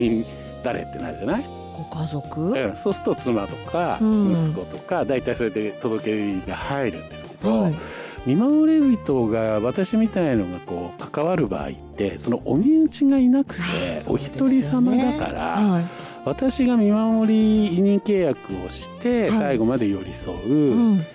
誰ってなるじゃない。 ご家族、 そうすると妻とか息子とか、大体それで届け出が入るんですけど、見守り人が私みたいのがこう関わる場合って、そのお身内がいなくてお一人様だから、私が見守り委任契約をして最後まで寄り添う、